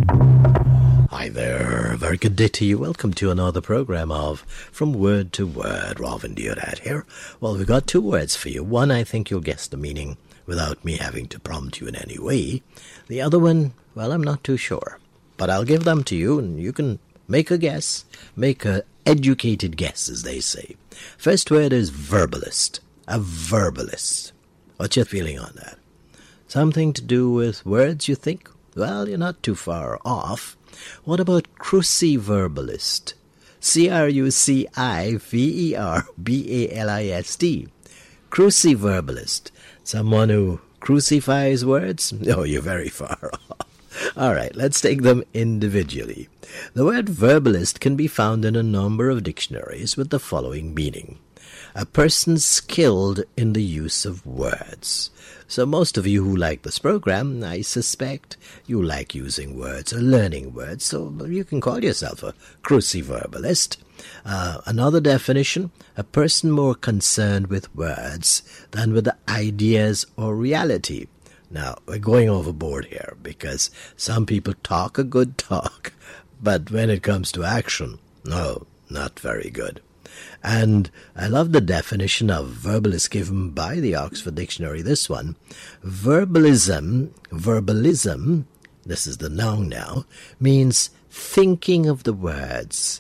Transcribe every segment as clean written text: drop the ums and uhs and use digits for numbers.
Hi there, very good day to you. Welcome to another program of From Word to Word. Robin Deodat here. Well, we've got two words for you. One, I think you'll guess the meaning without me having to prompt you in any way. The other one, well, I'm not too sure. But I'll give them to you and you can make a guess. Make a educated guess, as they say. First word is verbalist. A verbalist. What's your feeling on that? Something to do with words, you think? Well, you're not too far off. What about cruciverbalist? Cruciverbalist. Cruciverbalist. Someone who crucifies words? Oh, you're very far off. All right, let's take them individually. The word verbalist can be found in a number of dictionaries with the following meaning. A person skilled in the use of words. So most of you who like this program, I suspect you like using words or learning words, so you can call yourself a cruciverbalist. Another definition, a person more concerned with words than with the ideas or reality. Now, we're going overboard here because some people talk a good talk, but when it comes to action, no, not very good. And I love the definition of verbalist given by the Oxford Dictionary, this one. Verbalism, this is the noun now, means thinking of the words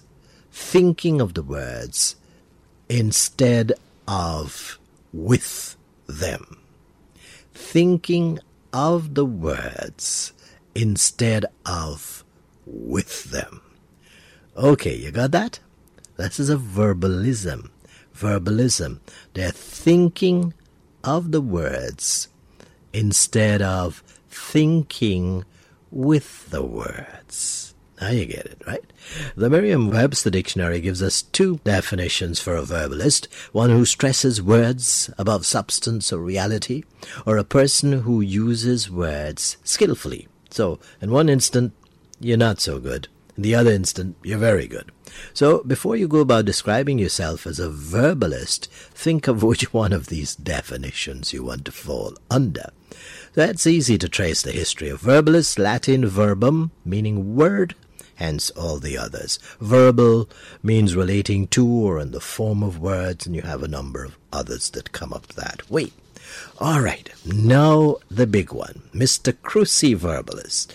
instead of with them. Thinking of the words instead of with them. Okay, you got that? This is a verbalism. They're thinking of the words instead of thinking with the words. Now you get it, right? The Merriam-Webster Dictionary gives us two definitions for a verbalist. One who stresses words above substance or reality, or a person who uses words skillfully. So, in one instant, you're not so good. In the other instant, you're very good. So, before you go about describing yourself as a verbalist, think of which one of these definitions you want to fall under. That's easy to trace the history of verbalist, Latin verbum, meaning word, hence all the others. Verbal means relating to or in the form of words, and you have a number of others that come up that way. All right, now the big one, Mr. Cruciverbalist,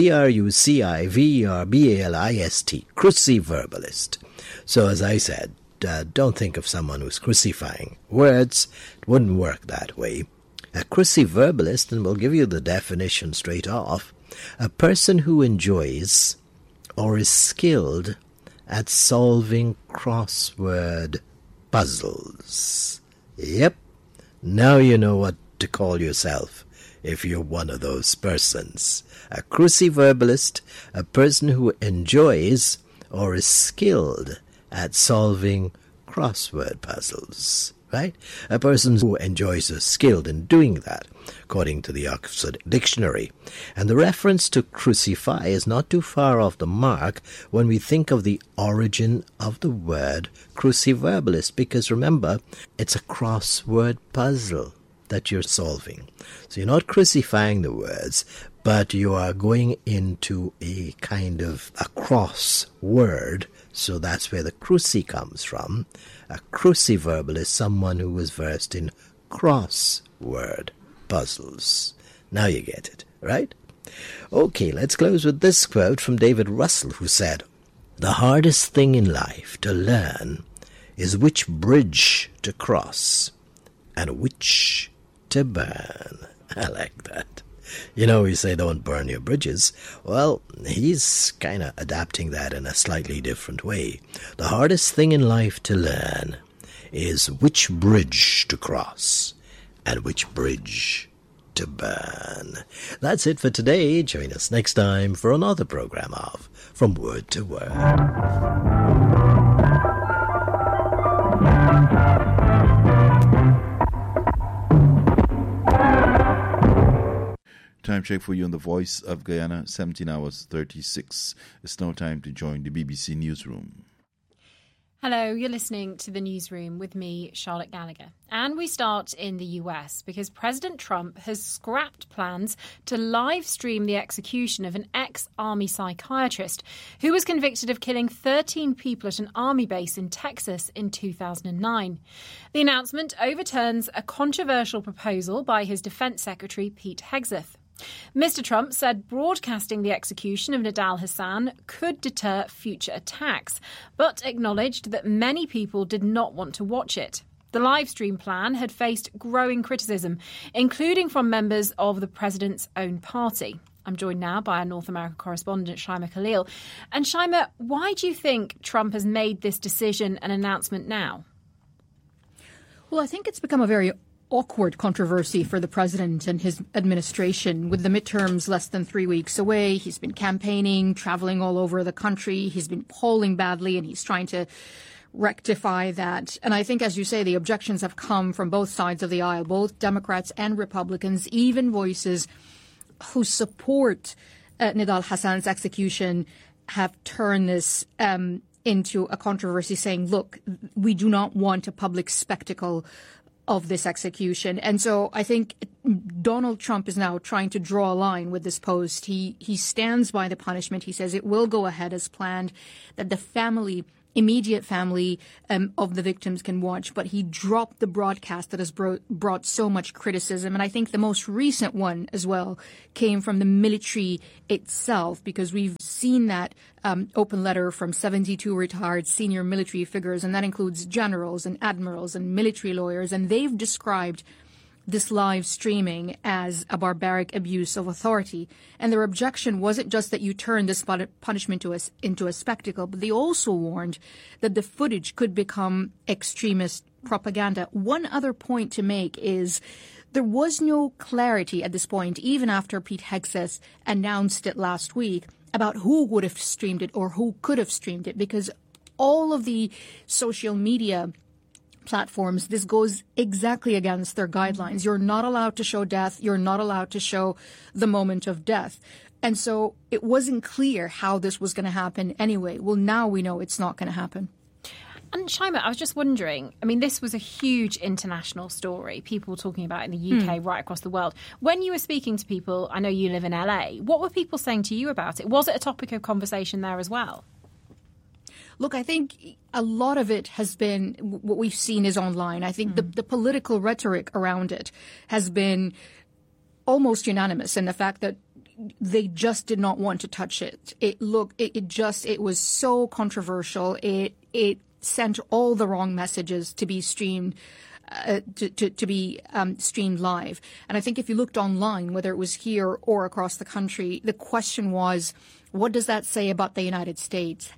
Cruciverbalist, Cruciverbalist. So as I said, don't think of someone who's crucifying words. It wouldn't work that way. A cruciverbalist, and we'll give you the definition straight off, a person who enjoys or is skilled at solving crossword puzzles. Yep. Now you know what to call yourself if you're one of those persons. A cruciverbalist, a person who enjoys or is skilled at solving crossword puzzles, right? A person who enjoys or is skilled in doing that, according to the Oxford Dictionary. And the reference to crucify is not too far off the mark when we think of the origin of the word cruciverbalist, because remember, it's a crossword puzzle that you're solving. So you're not crucifying the words, but you are going into a kind of a cross word, so that's where the cruci comes from. A cruciverbal is someone who is versed in crossword puzzles. Now you get it, right? Okay, let's close with this quote from David Russell, who said, "The hardest thing in life to learn is which bridge to cross and which to burn." I like that. You know, we say don't burn your bridges. Well, he's kind of adapting that in a slightly different way. The hardest thing in life to learn is which bridge to cross and which bridge to burn. That's it for today. Join us next time for another program of From Word to Word. Time check for you on the Voice of Guyana, 17 hours 36. It's now time to join the BBC Newsroom. Hello, you're listening to The Newsroom with me, Charlotte Gallagher. And we start in the US because President Trump has scrapped plans to live stream the execution of an ex-army psychiatrist who was convicted of killing 13 people at an army base in Texas in 2009. The announcement overturns a controversial proposal by his defense secretary, Pete Hegseth. Mr. Trump said broadcasting the execution of Nidal Hasan could deter future attacks, but acknowledged that many people did not want to watch it. The live stream plan had faced growing criticism, including from members of the president's own party. I'm joined now by our North America correspondent, Shaima Khalil. And Shaima, why do you think Trump has made this decision and announcement now? Well, I think it's become a very awkward controversy for the president and his administration. With the midterms less than 3 weeks away, he's been campaigning, traveling all over the country. He's been polling badly, and he's trying to rectify that. And I think, as you say, the objections have come from both sides of the aisle, both Democrats and Republicans, even voices who support Nidal Hasan's execution have turned this into a controversy, saying, look, we do not want a public spectacle of this execution. And so I think Donald Trump is now trying to draw a line with this post. He stands by the punishment. He says it will go ahead as planned, that the immediate family of the victims can watch, but he dropped the broadcast that has brought so much criticism. And I think the most recent one as well came from the military itself, because we've seen that open letter from 72 retired senior military figures, and that includes generals and admirals and military lawyers, and they've described this live streaming as a barbaric abuse of authority. And their objection wasn't just that you turn this punishment into a spectacle, but they also warned that the footage could become extremist propaganda. One other point to make is there was no clarity at this point, even after Pete Hegseth announced it last week, about who would have streamed it or who could have streamed it, because all of the social media platforms, this goes exactly against their guidelines. You're not allowed to show death. You're not allowed to show the moment of death. And so it wasn't clear how this was going to happen anyway. Well, now we know it's not going to happen. And Shaima, I was just wondering, I mean, this was a huge international story, people talking about it in the UK, right across the world. When you were speaking to people, I know you live in LA, what were people saying to you about it? Was it a topic of conversation there as well? Look, I think a lot of it has been what we've seen is online. I think the political rhetoric around it has been almost unanimous in the fact that they just did not want to touch it. It was so controversial. It sent all the wrong messages to be streamed. To be streamed live. And I think if you looked online, whether it was here or across the country, the question was, what does that say about the United States?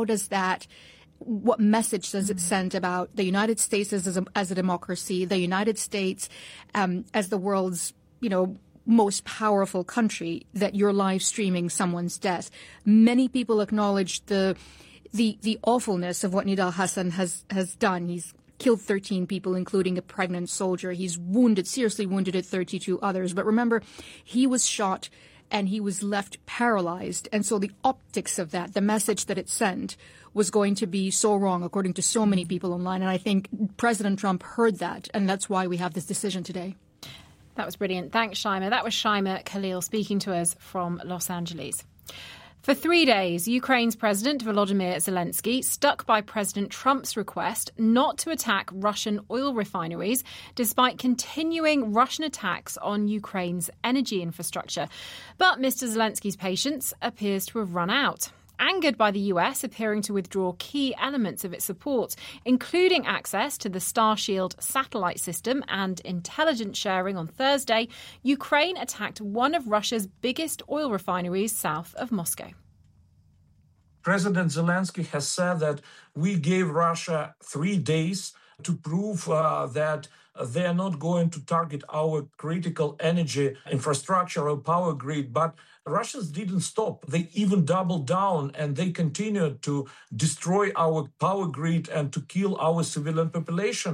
What message does it send about the United States as a democracy, the United States as the world's, most powerful country, that you're live streaming someone's death? Many people acknowledged the awfulness of what Nidal Hasan has done. He's killed 13 people, including a pregnant soldier. He's seriously wounded at 32 others. But remember, he was shot and he was left paralyzed. And so the optics of that, the message that it sent, was going to be so wrong, according to so many people online. And I think President Trump heard that, and that's why we have this decision today. That was brilliant. Thanks, Shaima. That was Shaima Khalil speaking to us from Los Angeles. For 3 days, Ukraine's President Volodymyr Zelensky stuck by President Trump's request not to attack Russian oil refineries, despite continuing Russian attacks on Ukraine's energy infrastructure. But Mr. Zelensky's patience appears to have run out. Angered by the US appearing to withdraw key elements of its support, including access to the Starshield satellite system and intelligence sharing on Thursday, Ukraine attacked one of Russia's biggest oil refineries south of Moscow. President Zelensky has said that we gave Russia 3 days to prove that they are not going to target our critical energy infrastructure or power grid. But Russians didn't stop. They even doubled down, and they continued to destroy our power grid and to kill our civilian population.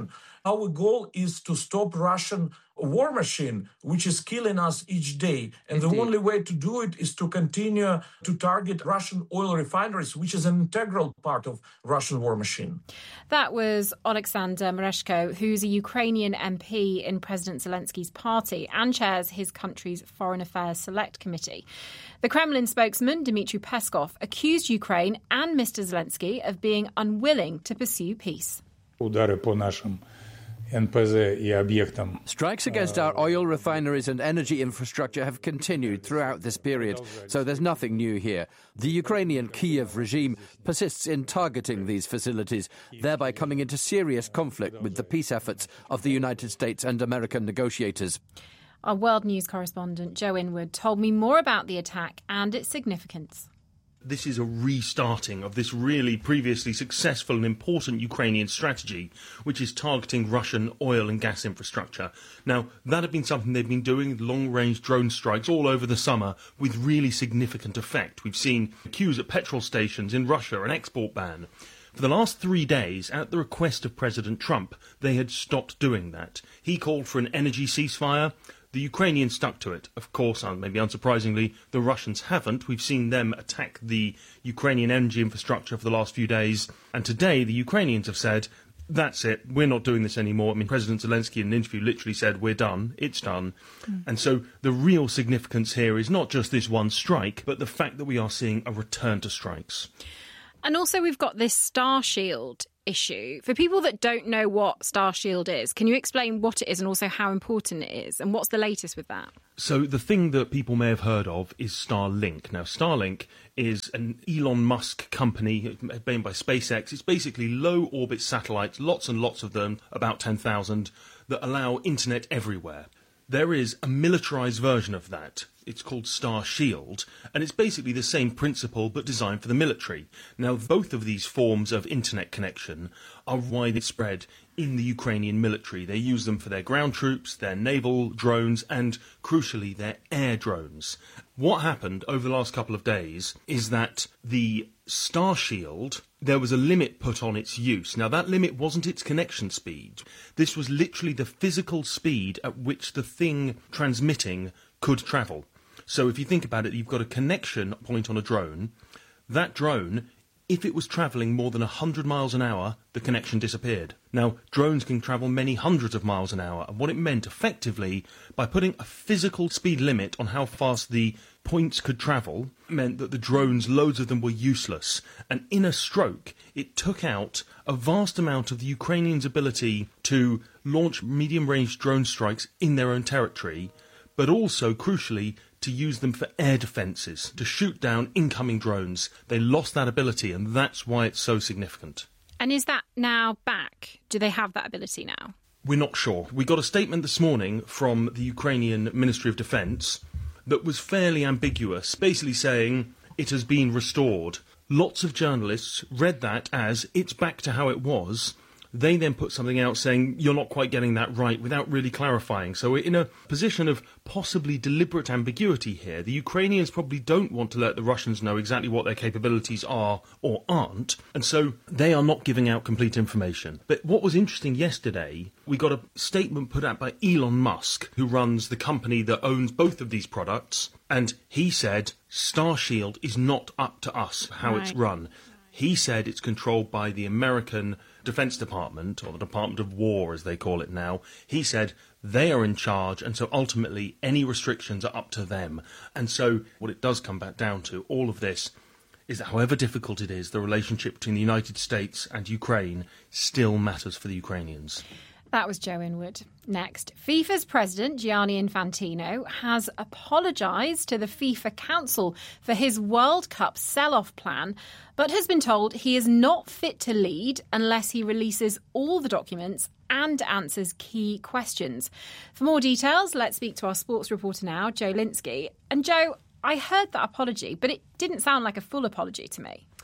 Our goal is to stop Russian war machine, which is killing us each day. And the only way to do it is to continue to target Russian oil refineries, which is an integral part of Russian war machine. That was Oleksandr Mereshko, who's a Ukrainian MP in President Zelensky's party and chairs his country's Foreign Affairs Select Committee. The Kremlin spokesman, Dmitry Peskov, accused Ukraine and Mr. Zelensky of being unwilling to pursue peace. Strikes against our oil refineries and energy infrastructure have continued throughout this period, so there's nothing new here. The Ukrainian Kyiv regime persists in targeting these facilities, thereby coming into serious conflict with the peace efforts of the United States and American negotiators. Our World News correspondent Joe Inwood told me more about the attack and its significance. This is a restarting of this really previously successful and important Ukrainian strategy, which is targeting Russian oil and gas infrastructure. Now, that had been something they've been doing, long-range drone strikes all over the summer, with really significant effect. We've seen queues at petrol stations in Russia, an export ban. For the last 3 days, at the request of President Trump, they had stopped doing that. He called for an energy ceasefire. The Ukrainians stuck to it. Of course, maybe unsurprisingly, the Russians haven't. We've seen them attack the Ukrainian energy infrastructure for the last few days. And today, the Ukrainians have said, that's it, we're not doing this anymore. I mean, President Zelensky in an interview literally said, we're done, it's done. And so the real significance here is not just this one strike, but the fact that we are seeing a return to strikes. And also we've got this Starshield issue. For people that don't know what Starshield is, can you explain what it is and also how important it is? And what's the latest with that? So the thing that people may have heard of is Starlink. Now, Starlink is an Elon Musk company made by SpaceX. It's basically low-orbit satellites, lots and lots of them, about 10,000, that allow internet everywhere. There is a militarised version of that. It's called Starshield, and it's basically the same principle but designed for the military. Now, both of these forms of internet connection are widely spread in the Ukrainian military. They use them for their ground troops, their naval drones, and, crucially, their air drones. What happened over the last couple of days is that the Starshield, there was a limit put on its use. Now, that limit wasn't its connection speed. This was literally the physical speed at which the thing transmitting could travel. So if you think about it, you've got a connection point on a drone. That drone, if it was travelling more than 100 miles an hour, the connection disappeared. Now, drones can travel many hundreds of miles an hour, and what it meant effectively, by putting a physical speed limit on how fast the points could travel, meant that the drones, loads of them, were useless. And in a stroke, it took out a vast amount of the Ukrainians' ability to launch medium-range drone strikes in their own territory, but also, crucially, to use them for air defences, to shoot down incoming drones. They lost that ability, and that's why it's so significant. And is that now back? Do they have that ability now? We're not sure. We got a statement this morning from the Ukrainian Ministry of Defence that was fairly ambiguous, basically saying it has been restored. Lots of journalists read that as it's back to how it was. They then put something out saying you're not quite getting that right without really clarifying. So we're in a position of possibly deliberate ambiguity here. The Ukrainians probably don't want to let the Russians know exactly what their capabilities are or aren't, and so they are not giving out complete information. But what was interesting yesterday, we got a statement put out by Elon Musk, who runs the company that owns both of these products, and he said Starshield is not up to us how it's run. He said it's controlled by the American Defense Department, or the Department of War as they call it now. He said they are in charge, and so ultimately any restrictions are up to them. And so what it does come back down to, all of this, is that however difficult it is, the relationship between the United States and Ukraine still matters for the Ukrainians. That was Joe Inwood. Next, FIFA's president, Gianni Infantino, has apologised to the FIFA Council for his World Cup sell-off plan, but has been told he is not fit to lead unless he releases all the documents and answers key questions. For more details, let's speak to our sports reporter now, Joe Linsky. And Joe, I heard that apology, but it didn't sound like a full apology to me.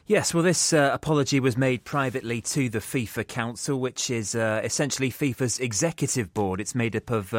Yes, well, this apology was made privately to the FIFA Council, which is essentially FIFA's executive board. It's made up of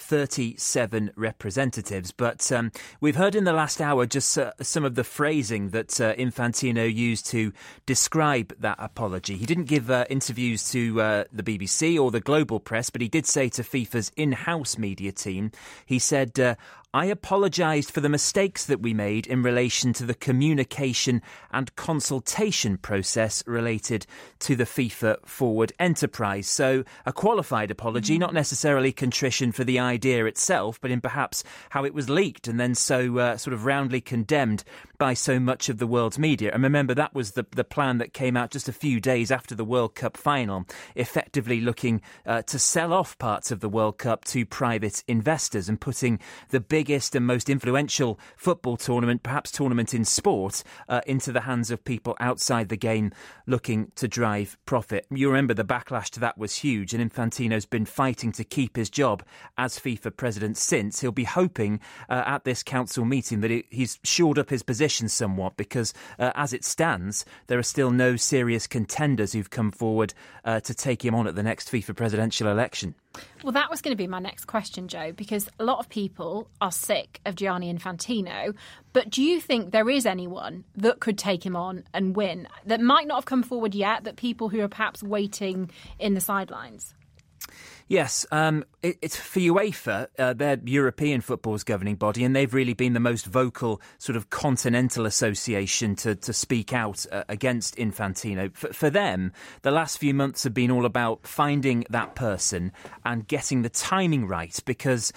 37 representatives. But we've heard in the last hour just some of the phrasing that Infantino used to describe that apology. He didn't give interviews to the BBC or the global press, but he did say to FIFA's in-house media team, he said, I apologised for the mistakes that we made in relation to the communication and consultation process related to the FIFA Forward enterprise. So a qualified apology, not necessarily contrition for the idea itself, but in perhaps how it was leaked and then so sort of roundly condemned by so much of the world's media. And remember, that was the plan that came out just a few days after the World Cup final, effectively looking to sell off parts of the World Cup to private investors and putting the biggest and most influential football tournament, perhaps tournament in sport, into the hands of people outside the game looking to drive profit. You remember the backlash to that was huge, and Infantino's been fighting to keep his job as FIFA president since. He'll be hoping at this council meeting that he's shored up his position somewhat, because as it stands, there are still no serious contenders who've come forward to take him on at the next FIFA presidential election. Well, that was going to be my next question, Joe, because a lot of people are sick of Gianni Infantino. But do you think there is anyone that could take him on and win, that might not have come forward yet, that people who are perhaps waiting in the sidelines? Yes, it's for UEFA, they're European football's governing body, and they've really been the most vocal sort of continental association to speak out against Infantino. For them, the last few months have been all about finding that person and getting the timing right, because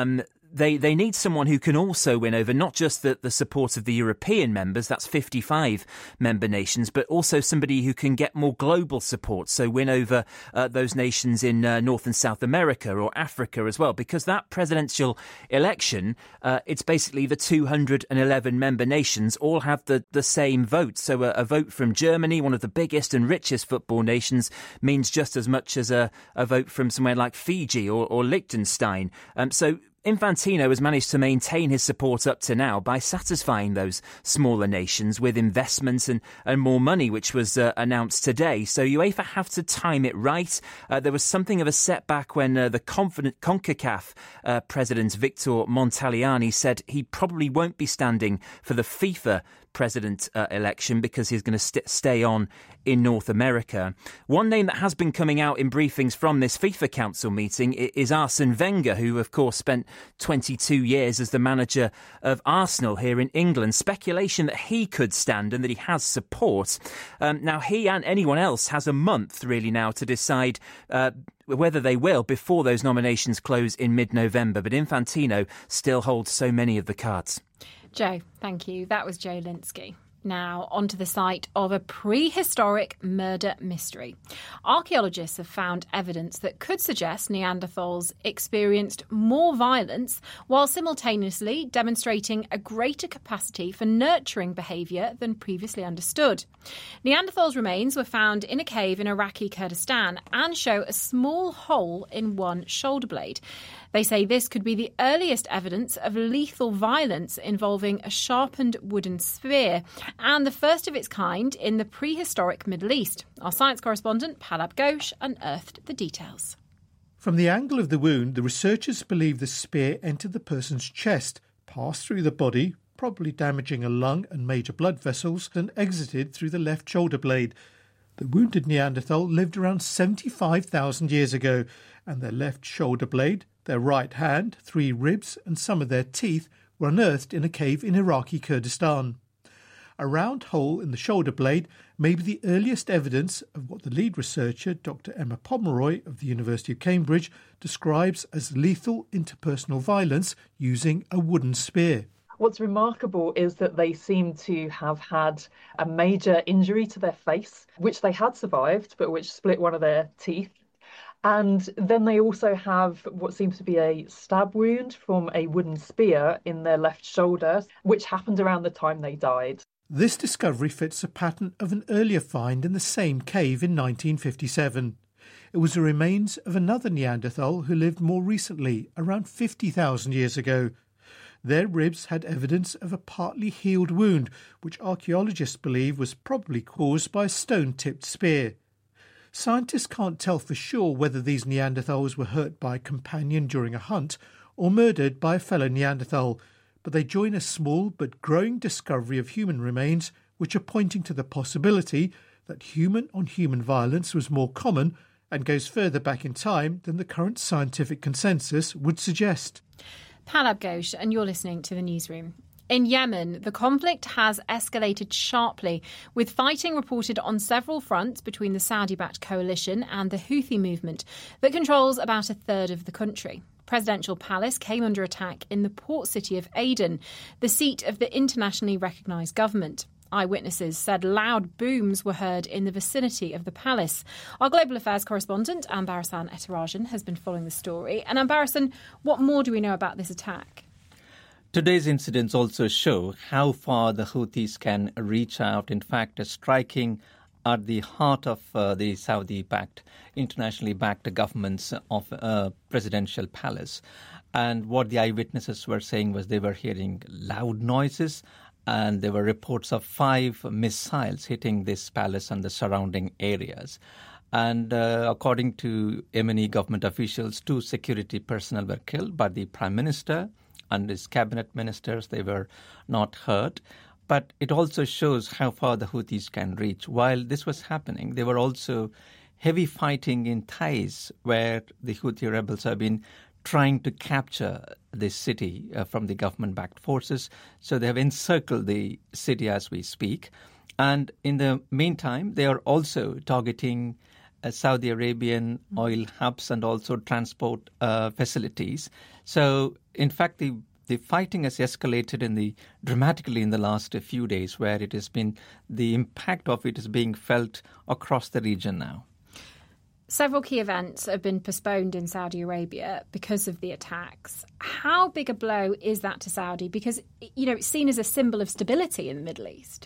They need someone who can also win over not just the support of the European members, that's 55 member nations, but also somebody who can get more global support, so win over those nations in North and South America or Africa as well, because that presidential election, it's basically the 211 member nations all have the same vote. So a vote from Germany, one of the biggest and richest football nations, means just as much as a vote from somewhere like Fiji or Liechtenstein. So Infantino has managed to maintain his support up to now by satisfying those smaller nations with investments and more money, which was announced today. So UEFA have to time it right. There was something of a setback when the CONCACAF president Victor Montagliani said he probably won't be standing for the FIFA president election because he's going to stay on in North America. One name that has been coming out in briefings from this FIFA Council meeting is Arsene Wenger, who of course spent 22 years as the manager of Arsenal here in England. Speculation that he could stand and that he has support. Now he and anyone else has a month really now to decide whether they will before those nominations close in mid-November. But Infantino still holds so many of the cards. Joe, thank you. That was Joe Linsky. Now, onto the site of a prehistoric murder mystery. Archaeologists have found evidence that could suggest Neanderthals experienced more violence while simultaneously demonstrating a greater capacity for nurturing behaviour than previously understood. Neanderthals' remains were found in a cave in Iraqi Kurdistan and show a small hole in one shoulder blade. They say this could be the earliest evidence of lethal violence involving a sharpened wooden spear, and the first of its kind in the prehistoric Middle East. Our science correspondent, Palab Ghosh, unearthed the details. From the angle of the wound, the researchers believe the spear entered the person's chest, passed through the body, probably damaging a lung and major blood vessels, and exited through the left shoulder blade. The wounded Neanderthal lived around 75,000 years ago, and their left shoulder blade, their right hand, 3 ribs and some of their teeth were unearthed in a cave in Iraqi Kurdistan. A round hole in the shoulder blade may be the earliest evidence of what the lead researcher, Dr. Emma Pomeroy of the University of Cambridge, describes as lethal interpersonal violence using a wooden spear. What's remarkable is that they seem to have had a major injury to their face, which they had survived, but which split one of their teeth. And then they also have what seems to be a stab wound from a wooden spear in their left shoulder, which happened around the time they died. This discovery fits a pattern of an earlier find in the same cave in 1957. It was the remains of another Neanderthal who lived more recently, around 50,000 years ago. their ribs had evidence of a partly healed wound, which archaeologists believe was probably caused by a stone-tipped spear. Scientists can't tell for sure whether these Neanderthals were hurt by a companion during a hunt or murdered by a fellow Neanderthal, but they join a small but growing discovery of human remains which are pointing to the possibility that human-on-human violence was more common and goes further back in time than the current scientific consensus would suggest. Palab Ghosh, and you're listening to The Newsroom. In Yemen, the conflict has escalated sharply, with fighting reported on several fronts between the Saudi-backed coalition and the Houthi movement that controls about a third of the country. Presidential Palace came under attack in the port city of Aden, the seat of the internationally recognised government. Eyewitnesses said loud booms were heard in the vicinity of the palace. Our global affairs correspondent, Ambarasan Etarajan, has been following the story. And Ambarasan, what more do we know about this attack? Today's incidents also show how far the Houthis can reach out, in fact, striking at the heart of the Saudi-backed, internationally backed government's of presidential palace. And what the eyewitnesses were saying was they were hearing loud noises, and there were reports of 5 missiles hitting this palace and the surrounding areas. And according to Yemeni government officials, 2 security personnel were killed, but the Prime Minister and his cabinet ministers, they were not hurt. But it also shows how far the Houthis can reach. While this was happening, there were also heavy fighting in Taiz, where the Houthi rebels have been trying to capture this city from the government-backed forces. So they have encircled the city as we speak. And in the meantime, they are also targeting Saudi Arabian oil hubs and also transport facilities. So, in fact, the fighting has escalated dramatically in the last few days, where it has been, the impact of it is being felt across the region now. Several key events have been postponed in Saudi Arabia because of the attacks. How big a blow is that to Saudi? Because, it's seen as a symbol of stability in the Middle East.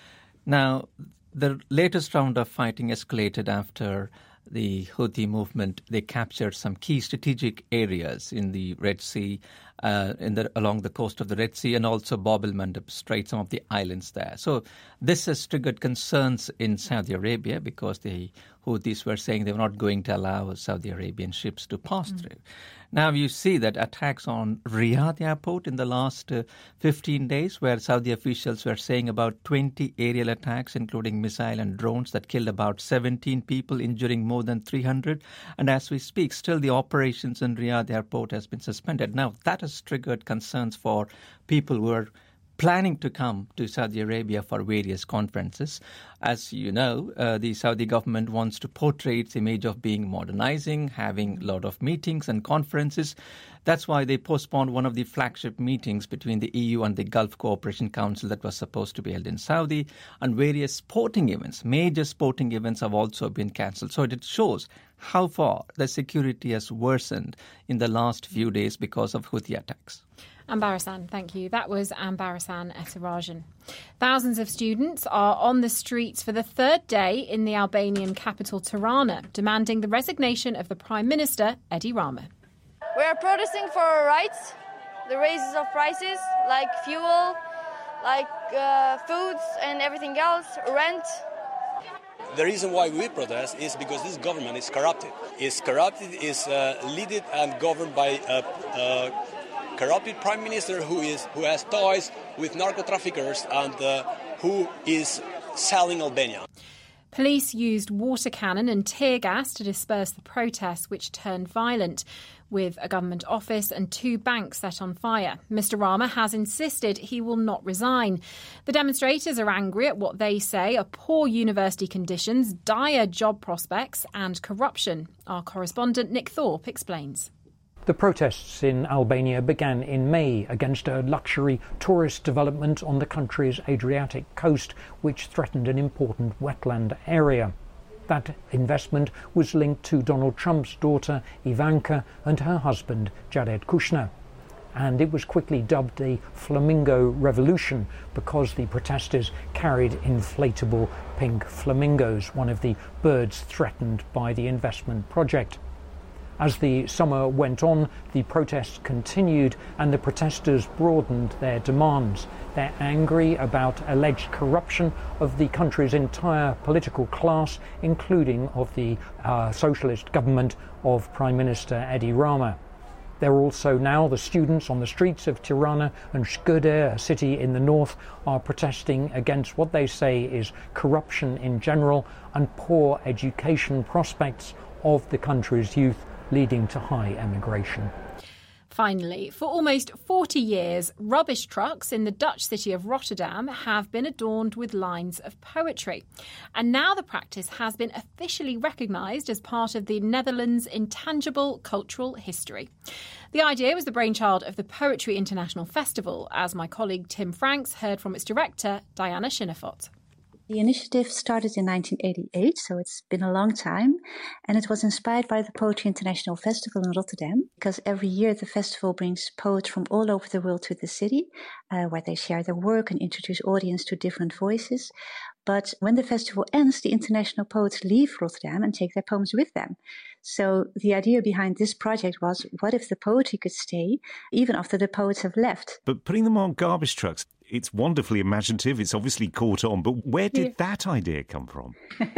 Now, the latest round of fighting escalated after the Houthi movement. They captured some key strategic areas in the Red Sea, along the coast of the Red Sea, and also Bab el-Mandeb Strait, some of the islands there. So this has triggered concerns in Saudi Arabia because the Houthis were saying they were not going to allow Saudi Arabian ships to pass through. Now you see that attacks on Riyadh airport in the last 15 days, where Saudi officials were saying about 20 aerial attacks, including missile and drones, that killed about 17 people, injuring more than 300. And as we speak, still the operations in Riyadh airport has been suspended. Now that has triggered concerns for people who are planning to come to Saudi Arabia for various conferences. As you know, the Saudi government wants to portray its image of being modernizing, having a lot of meetings and conferences. That's why they postponed one of the flagship meetings between the EU and the Gulf Cooperation Council that was supposed to be held in Saudi, and various sporting events, major sporting events, have also been cancelled. So it shows how far the security has worsened in the last few days because of Houthi attacks. Ambarasan, thank you. That was Ambarasan Etarajan. Thousands of students are on the streets for the 3rd day in the Albanian capital Tirana, demanding the resignation of the Prime Minister, Edi Rama. We are protesting for our rights, the raises of prices, like fuel, like foods and everything else, rent. The reason why we protest is because this government is corrupted. It's corrupted, is led and governed by a corrupted prime minister who has ties with narco-traffickers and who is selling Albania. Police used water cannon and tear gas to disperse the protests, which turned violent, with a government office and 2 banks set on fire. Mr. Rama has insisted he will not resign. The demonstrators are angry at what they say are poor university conditions, dire job prospects and corruption. Our correspondent Nick Thorpe explains. The protests in Albania began in May against a luxury tourist development on the country's Adriatic coast, which threatened an important wetland area. That investment was linked to Donald Trump's daughter Ivanka and her husband Jared Kushner. And it was quickly dubbed the Flamingo Revolution because the protesters carried inflatable pink flamingos, one of the birds threatened by the investment project. As the summer went on, the protests continued and the protesters broadened their demands. They're angry about alleged corruption of the country's entire political class, including of the socialist government of Prime Minister Edi Rama. There are also now the students on the streets of Tirana and Skëder, a city in the north, are protesting against what they say is corruption in general and poor education prospects of the country's youth, leading to high emigration. Finally, for almost 40 years, rubbish trucks in the Dutch city of Rotterdam have been adorned with lines of poetry. And now the practice has been officially recognised as part of the Netherlands' intangible cultural history. The idea was the brainchild of the Poetry International Festival, as my colleague Tim Franks heard from its director, Diana Schinnefort. The initiative started in 1988, so it's been a long time, and it was inspired by the Poetry International Festival in Rotterdam, because every year the festival brings poets from all over the world to the city, where they share their work and introduce audience to different voices. But when the festival ends, the international poets leave Rotterdam and take their poems with them. So the idea behind this project was, what if the poetry could stay even after the poets have left? But putting them on garbage trucks, it's wonderfully imaginative. It's obviously caught on. But where did that idea come from?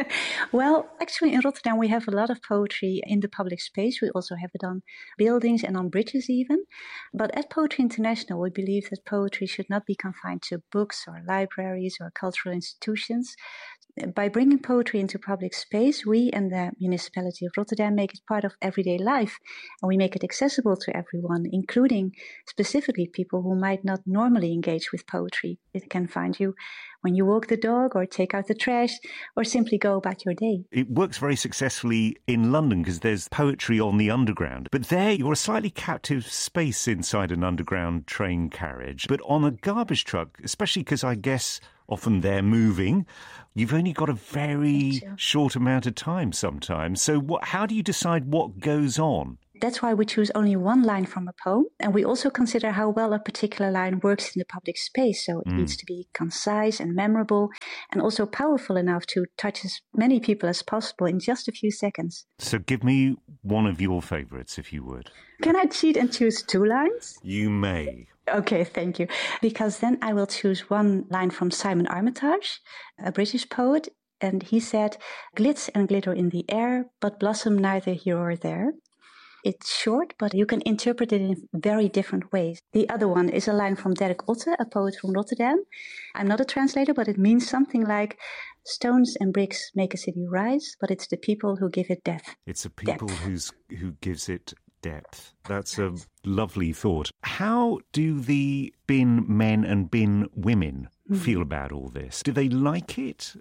Well, actually in Rotterdam we have a lot of poetry in the public space. We also have it on buildings and on bridges even. But at Poetry International we believe that poetry should not be confined to books or libraries or cultural institutions. By bringing poetry into public space, we and the municipality of Rotterdam make it part of everyday life, and we make it accessible to everyone, including specifically people who might not normally engage with poetry. It can find you when you walk the dog or take out the trash or simply go about your day. It works very successfully in London because there's poetry on the Underground. But there you're a slightly captive space inside an underground train carriage. But on a garbage truck, especially because I guess often they're moving, you've only got a very short amount of time sometimes. So how do you decide what goes on? That's why we choose only one line from a poem. And we also consider how well a particular line works in the public space. So it needs to be concise and memorable and also powerful enough to touch as many people as possible in just a few seconds. So give me one of your favourites, if you would. Can I cheat and choose two lines? You may. Okay, thank you. Because then I will choose one line from Simon Armitage, a British poet. And he said, "Glitz and glitter in the air, but blossom neither here or there." It's short, but you can interpret it in very different ways. The other one is a line from Dirk Otte, a poet from Rotterdam. I'm not a translator, but it means something like, "Stones and bricks make a city rise, but it's the people who give it depth." It's the people who gives it depth. That's a lovely thought. How do the bin men and bin women feel about all this? Do they like it?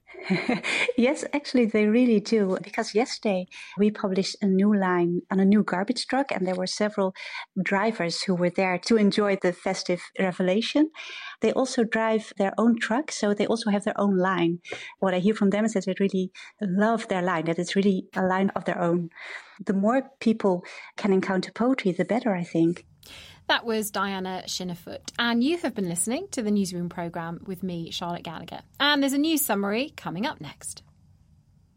Yes, actually they really do. Because yesterday we published a new line on a new garbage truck, and there were several drivers who were there to enjoy the festive revelation. They also drive their own truck, so they also have their own line. What I hear from them is that they really love their line, that it's really a line of their own. The more people can encounter poetry, the better, I think. That was Diana Schinnefort, and you have been listening to the Newsroom programme with me, Charlotte Gallagher. And there's a news summary coming up next.